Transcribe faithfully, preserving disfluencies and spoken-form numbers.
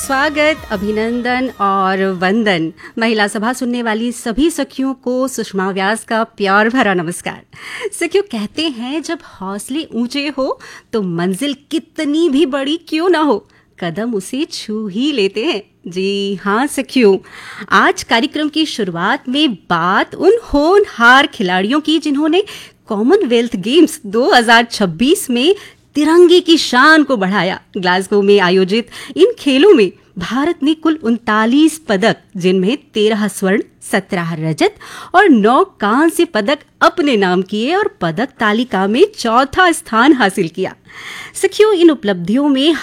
स्वागत, अभिनंदन और वंदन। महिला सभा सुनने वाली सभी सखियों को सुषमा व्यास का प्यार भरा नमस्कार। सखियों, कहते हैं जब हौसले ऊंचे हो तो मंजिल कितनी भी बड़ी क्यों ना हो, कदम उसे छू ही लेते हैं। जी हाँ सखियों, आज कार्यक्रम की शुरुआत में बात उन होनहार खिलाड़ियों की जिन्होंने कॉमनवेल्थ गेम्स दो हज़ार छब्बीस में तिरंगे की शान को बढ़ाया। ग्लासगो में आयोजित इन खेलों में भारत ने कुल उनतालीस पदक, जिनमें तेरह स्वर्ण, सत्रह रजत और नौ कांस्य पदक अपने नाम किए और पदक तालिका में चौथा स्थान हासिल किया। सखियों, इन उपलब्धियों में